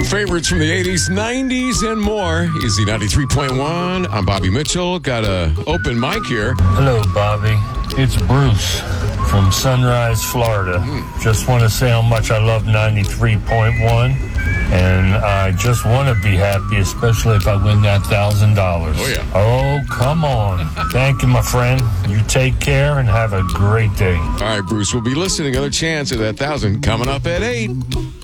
Favorites from the 80s, 90s, and more. Easy 93.1. I'm Bobby Mitchell. Got a open mic here. Hello, Bobby. It's Bruce from Sunrise, Florida. Just want to say how much I love 93.1. And I just want to be happy, especially if I win that $1,000. Oh, yeah. Oh, come on. Thank you, my friend. You take care and have a great day. All right, Bruce, we'll be listening. Another chance at that 1,000 coming up at 8.